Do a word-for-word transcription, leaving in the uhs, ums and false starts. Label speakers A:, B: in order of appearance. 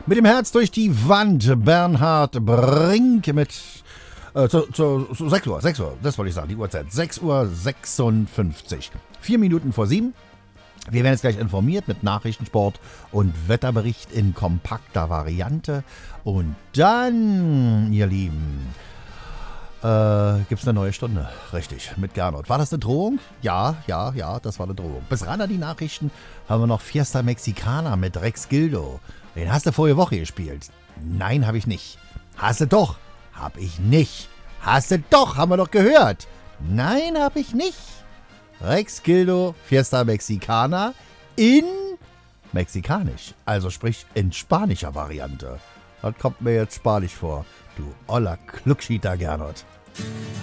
A: Mit dem Herz durch die Wand, Bernhard Brink mit äh, zu, zu, zu sechs Uhr, sechs Uhr, das wollte ich sagen, die Uhrzeit, sechs Uhr sechsundfünfzig. Vier Minuten vor sieben. Wir werden jetzt gleich informiert mit Nachrichtensport und Wetterbericht in kompakter Variante. Und dann, ihr Lieben, äh, gibt es eine neue Stunde. Richtig, mit Gernot. War das eine Drohung? Ja, ja, ja, das war eine Drohung. Bis ran an die Nachrichten haben wir noch Fiesta Mexicana mit Rex Gildo. Den hast du vorige Woche gespielt. Nein, habe ich nicht. Hast du doch. Hab ich nicht. Hast du doch, haben wir doch gehört. Nein, hab ich nicht. Rex Gildo, Fiesta Mexicana in Mexikanisch. Also sprich in spanischer Variante. Das kommt mir jetzt spanisch vor. Du oller Kluckschieter, Gernot.